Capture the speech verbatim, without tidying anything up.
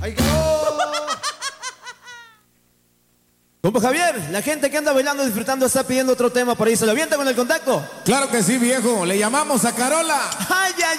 ¡Ahí quedó! Compa Javier, la gente que anda bailando, disfrutando, está pidiendo otro tema por ahí. ¿Se lo avienta con el contacto? Claro que sí, viejo. Le llamamos a Carola. ¡Ay, ay,